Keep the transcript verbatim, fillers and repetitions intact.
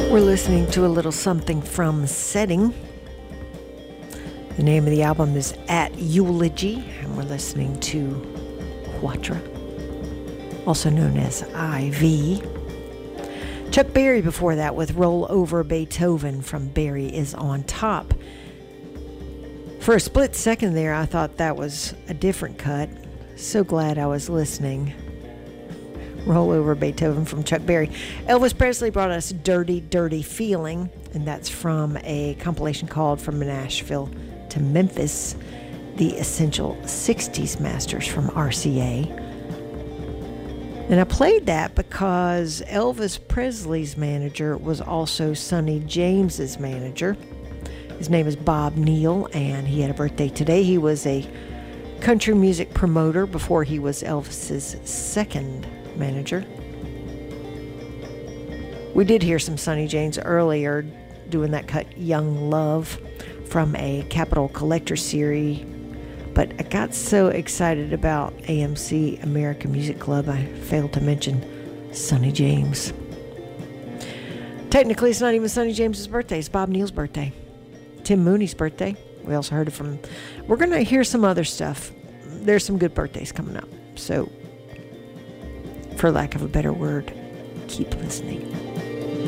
We're listening to a little something from Setting. The name of the album is At Eulogy, and we're listening to Quatra, also known as I V. Chuck Berry before that with Roll Over Beethoven from Berry is on Top. For a split second there, I thought that was a different cut. So glad I was listening. Roll Over Beethoven from Chuck Berry. Elvis Presley brought us Dirty, Dirty Feeling, and that's from a compilation called From Nashville to Memphis, the Essential sixties Masters from R C A. And I played that because Elvis Presley's manager was also Sonny James's manager. His name is Bob Neal, and he had a birthday today. He was a country music promoter before he was Elvis's second manager. We did hear some Sonny James earlier doing that cut Young Love from a Capitol Collector series, but I got so excited about A M C American Music Club I failed to mention Sonny James. Technically it's not even Sonny James's birthday, it's Bob Neal's birthday. Tim Mooney's birthday. We also heard it from, we're going to hear some other stuff. There's some good birthdays coming up, so for lack of a better word, keep listening.